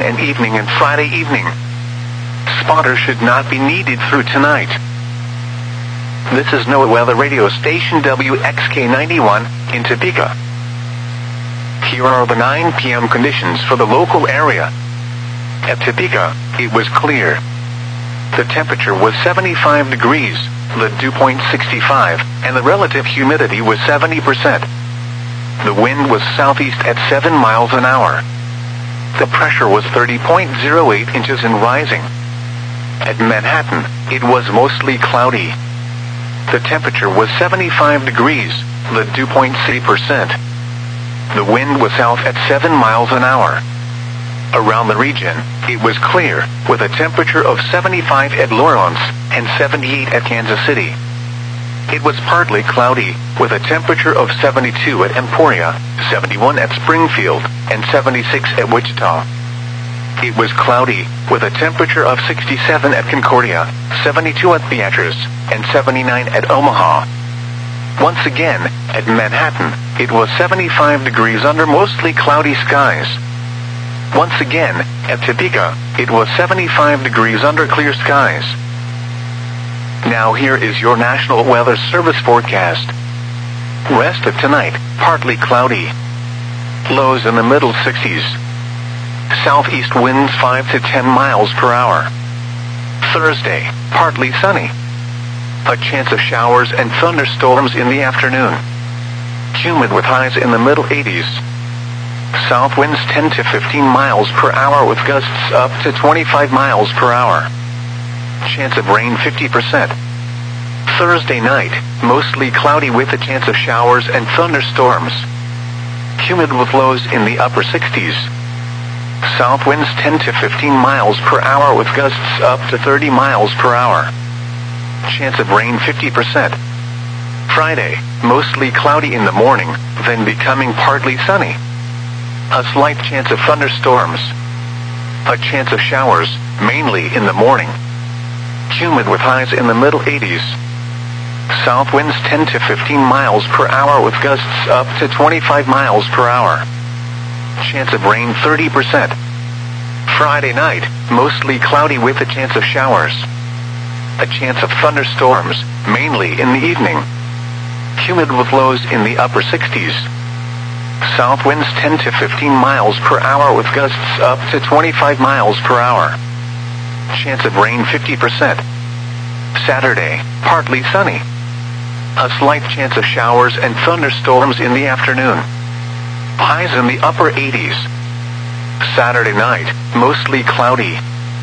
and evening and Friday evening. Spotters should not be needed through tonight. This is NOAA Weather Radio Station WXK91 in Topeka. Here are the 9 p.m. conditions for the local area. At Topeka, it was clear. The temperature was 75 degrees, the dew point 65, and the relative humidity was 70%. The wind was southeast at 7 miles an hour. The pressure was 30.08 inches and rising. At Manhattan, it was mostly cloudy. The temperature was 75 degrees, the dew point 60%. The wind was south at 7 miles an hour. Around the region, it was clear, with a temperature of 75 at Lawrence and 78 at Kansas City. It was partly cloudy, with a temperature of 72 at Emporia, 71 at Springfield, and 76 at Wichita. It was cloudy, with a temperature of 67 at Concordia, 72 at Beatrice, and 79 at Omaha. Once again, at Manhattan, it was 75 degrees under mostly cloudy skies. Once again, at Topeka, it was 75 degrees under clear skies. Now here is your National Weather Service forecast. Rest of tonight, partly cloudy. Lows in the middle 60s. Southeast winds 5 to 10 miles per hour. Thursday, partly sunny. A chance of showers and thunderstorms in the afternoon. Humid with highs in the middle 80s. South winds 10 to 15 miles per hour with gusts up to 25 miles per hour. Chance of rain 50%. Thursday night, mostly cloudy with a chance of showers and thunderstorms. Humid with lows in the upper 60s. South winds 10 to 15 miles per hour with gusts up to 30 miles per hour. Chance of rain 50%. Friday, mostly cloudy in the morning, then becoming partly sunny. A slight chance of thunderstorms. A chance of showers, mainly in the morning. Humid with highs in the middle 80s. South winds 10 to 15 miles per hour with gusts up to 25 miles per hour. Chance of rain 30%. Friday night, mostly cloudy with a chance of showers. A chance of thunderstorms, mainly in the evening. Humid with lows in the upper 60s. South winds 10 to 15 miles per hour with gusts up to 25 miles per hour. Chance of rain 50%. Saturday, partly sunny. A slight chance of showers and thunderstorms in the afternoon. Highs in the upper 80s. Saturday night, mostly cloudy.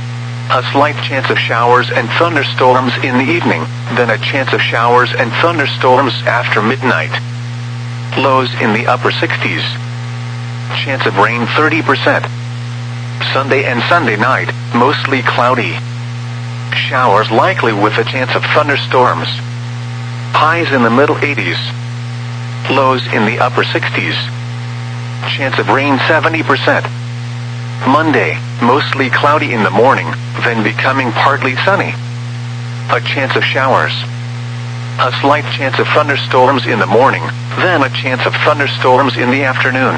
A slight chance of showers and thunderstorms in the evening, then a chance of showers and thunderstorms after midnight. Lows in the upper 60s. Chance of rain 30%. Sunday and Sunday night, mostly cloudy. Showers likely with a chance of thunderstorms. Highs in the middle 80s. Lows in the upper 60s. Chance of rain 70%. Monday, mostly cloudy in the morning, then becoming partly sunny. A chance of showers. A slight chance of thunderstorms in the morning, then a chance of thunderstorms in the afternoon.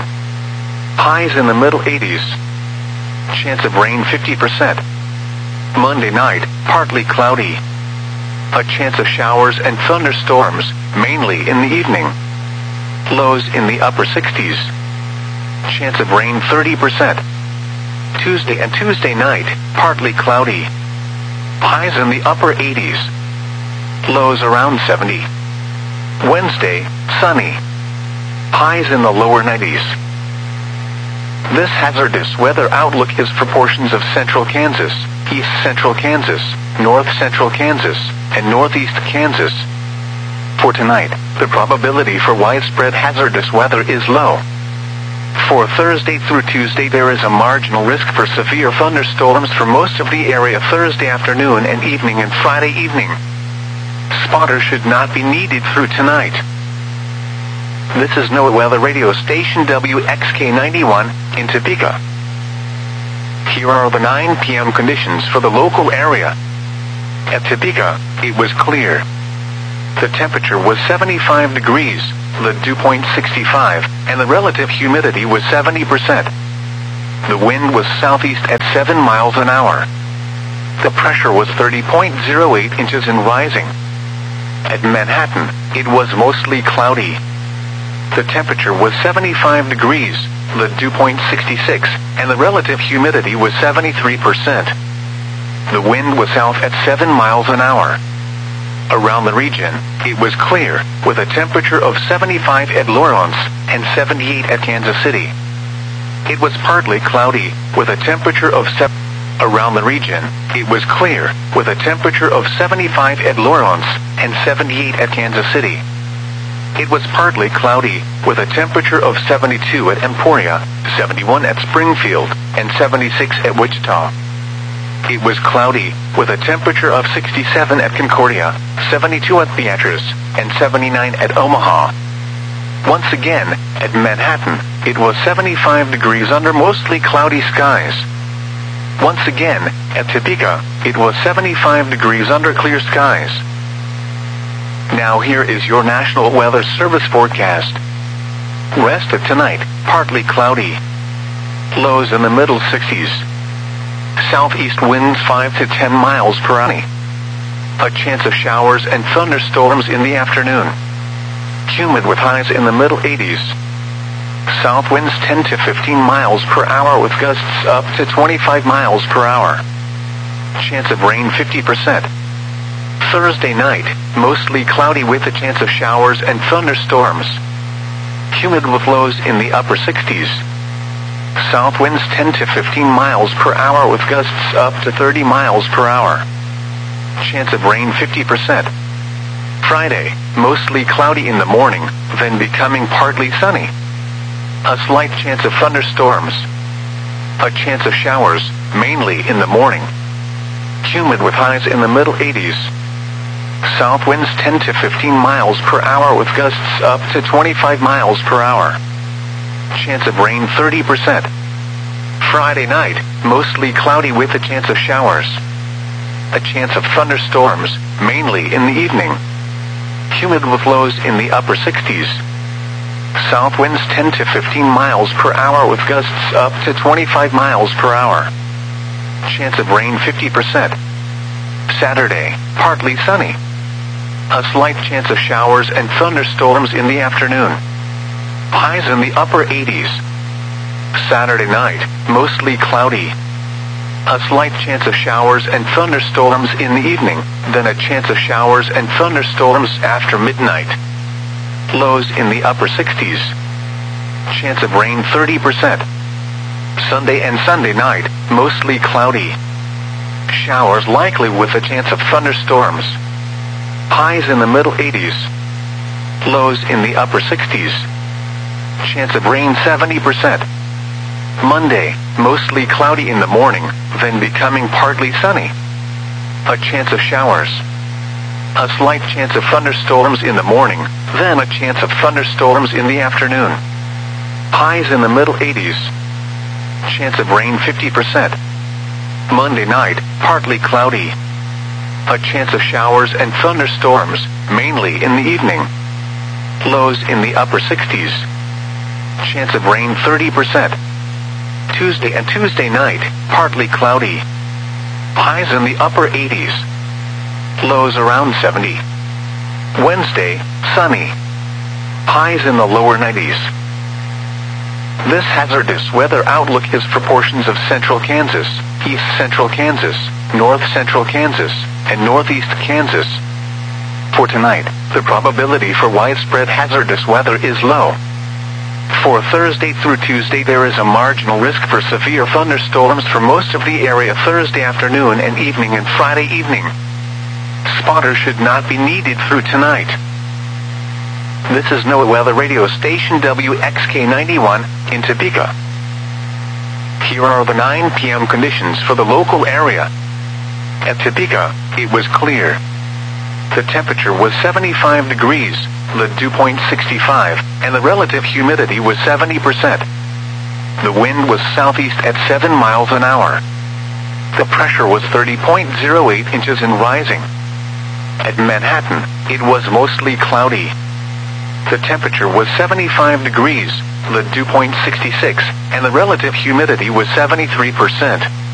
Highs in the middle 80s. Chance of rain 50%. Monday night, partly cloudy. A chance of showers and thunderstorms, mainly in the evening. Lows in the upper 60s. Chance of rain 30%. Tuesday and Tuesday night, partly cloudy. Highs in the upper 80s. Lows around 70. Wednesday, sunny. Highs in the lower 90s. This hazardous weather outlook is for portions of central Kansas, east central Kansas, north central Kansas, and northeast Kansas. For tonight, the probability for widespread hazardous weather is low. For Thursday through Tuesday, there is a marginal risk for severe thunderstorms for most of the area Thursday afternoon and evening and Friday evening. Spotters should not be needed through tonight. This is NOAA Weather Radio Station WXK91 in Topeka. Here are the 9 p.m. conditions for the local area. At Topeka, it was clear. The temperature was 75 degrees, the dew point 65, and the relative humidity was 70%. The wind was southeast at 7 miles an hour. The pressure was 30.08 inches and rising. At Manhattan, it was mostly cloudy. The temperature was 75 degrees, the dew point 66, and the relative humidity was 73%. The wind was south at 7 miles an hour. Around the region, it was clear, with a temperature of 75 at Lawrence and 78 at Kansas City. It was partly cloudy, with a temperature of Around the region, it was clear, with a temperature of 75 at Lawrence and 78 at Kansas City. It was partly cloudy, with a temperature of 72 at Emporia, 71 at Springfield, and 76 at Wichita. It was cloudy, with a temperature of 67 at Concordia, 72 at Beatrice, and 79 at Omaha. Once again, at Manhattan, it was 75 degrees under mostly cloudy skies. Once again, at Topeka, it was 75 degrees under clear skies. Now here is your National Weather Service forecast. Rest of tonight, partly cloudy. Lows in the middle 60s. Southeast winds 5 to 10 miles per hour. A chance of showers and thunderstorms in the afternoon. Humid with highs in the middle 80s. South winds 10 to 15 miles per hour with gusts up to 25 miles per hour. Chance of rain 50%. Thursday night, mostly cloudy with a chance of showers and thunderstorms. Humid with lows in the upper 60s. South winds 10 to 15 miles per hour with gusts up to 30 miles per hour. Chance of rain 50%. Friday, mostly cloudy in the morning, then becoming partly sunny. A slight chance of thunderstorms. A chance of showers, mainly in the morning. Humid with highs in the middle 80s. South winds 10 to 15 miles per hour with gusts up to 25 miles per hour. Chance of rain 30%. Friday night, mostly cloudy with a chance of showers. A chance of thunderstorms, mainly in the evening. Humid with lows in the upper 60s. South winds 10 to 15 miles per hour with gusts up to 25 miles per hour. Chance of rain 50%. Saturday, partly sunny. A slight chance of showers and thunderstorms in the afternoon. Highs in the upper 80s. Saturday night, mostly cloudy. A slight chance of showers and thunderstorms in the evening, then a chance of showers and thunderstorms after midnight. Lows in the upper 60s. Chance of rain 30%. Sunday and Sunday night, mostly cloudy. Showers likely with a chance of thunderstorms. Highs in the middle 80s. Lows in the upper 60s. Chance of rain 70%. Monday, mostly cloudy in the morning, then becoming partly sunny. A chance of showers. A slight chance of thunderstorms in the morning, then a chance of thunderstorms in the afternoon. Highs in the middle 80s. Chance of rain 50%. Monday night, partly cloudy. A chance of showers and thunderstorms, mainly in the evening. Lows in the upper 60s. Chance of rain 30%. Tuesday and Tuesday night, partly cloudy. Highs in the upper 80s. Lows around 70. Wednesday, sunny. Highs in the lower 90s. This hazardous weather outlook is for portions of central Kansas, east central Kansas, north central Kansas, and northeast Kansas. For tonight, the probability for widespread hazardous weather is low. For Thursday through Tuesday, there is a marginal risk for severe thunderstorms for most of the area Thursday afternoon and evening and Friday evening. Spotters should not be needed through tonight. This is NOAA Weather Radio Station WXK91 in Topeka. Here are the 9 p.m. conditions for the local area. At Topeka, it was clear. The temperature was 75 degrees, the dew point 65, and the relative humidity was 70%. The wind was southeast at 7 miles an hour. The pressure was 30.08 inches and rising. At Manhattan, it was mostly cloudy. The temperature was 75 degrees, the dew point 66, and the relative humidity was 73%.